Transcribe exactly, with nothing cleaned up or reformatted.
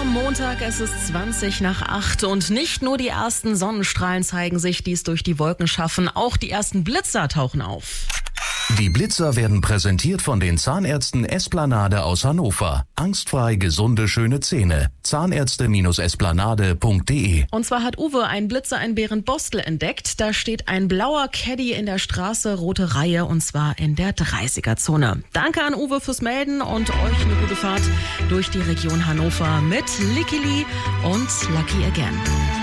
am Montag, es ist zwanzig nach acht und nicht nur die ersten Sonnenstrahlen zeigen sich, die es durch die Wolken schaffen, auch die ersten Blitzer tauchen auf. Die Blitzer werden präsentiert von den Zahnärzten Esplanade aus Hannover. Angstfrei gesunde, schöne Zähne. Zahnärzte Esplanade punkt de. Und zwar hat Uwe einen Blitzer in Berendbostel entdeckt. Da steht ein blauer Caddy in der Straße, rote Reihe, und zwar in der dreißiger-Zone. Danke an Uwe fürs Melden und euch eine gute Fahrt durch die Region Hannover mit Lickily und Lucky Again.